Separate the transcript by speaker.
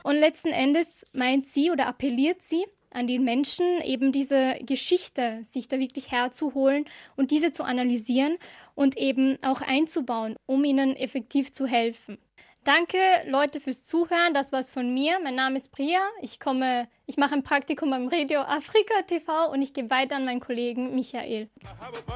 Speaker 1: Und letzten Endes meint sie oder appelliert sie an die Menschen, eben diese Geschichte sich da wirklich herzuholen und diese zu analysieren und eben auch einzubauen, um ihnen effektiv zu helfen. Danke, Leute, fürs Zuhören. Das war's von mir. Mein Name ist Priya. Ich mache ein Praktikum beim Radio Afrika TV und ich gebe weiter an meinen Kollegen Michael.